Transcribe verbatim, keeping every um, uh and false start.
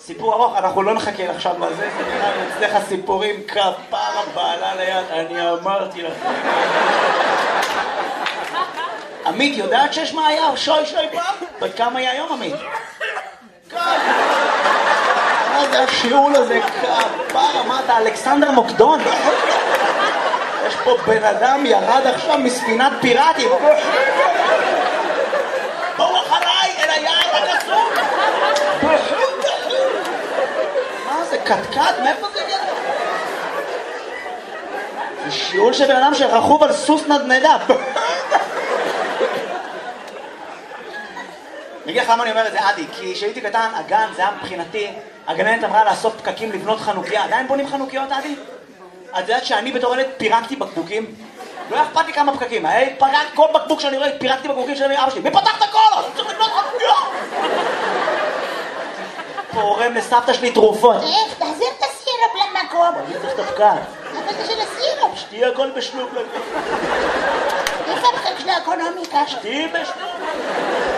סיפור ארוך, אנחנו לא נחכה עכשיו לזה, זה נראה לי אצלך סיפורים כפרה בעלה ליד, אני אמרתי לך. עמית, יודעת שיש מה היה? שוי שוי פעם? בת כמה היא היום, עמית? מה זה השיעול הזה? כפרה, מה אתה, אלכסנדר מוקדון? יש פה בן אדם ירד עכשיו מספינת פיראטים. בואו אחריי אל היעד הקסום. מה זה, קטקט? מאיפה זה יהיה? זה שיעול של בן אדם שרכוב על סוס נדנדה. אני אגיד לך למה אני אומר את זה, עדי, כי כשהייתי קטן, הגן, זה היה מבחינתי, הגננת אמרה לאסוף פקקים לבנות חנוכיה. עדיין בונים חנוכיות, עדי? את יודעת שאני בתור ילד פירקתי בקבוקים? לא היה אכפת לי כמה פקקים, היי, פרק כל בקבוק שאני רואה, פירקתי בקבוקים של אבא שלי, מי פתח את הכל? אני צריך לבנות חנוכיה! פורם לסבתא שלי תרופות. איך, תחזיר את הסירופ למקום. אני צריך את הפקק. אבל זה של הסירופ. שתהיה הכל בשלוק. איפה הבחק של האקונומיקה? שתהיה בשלוק.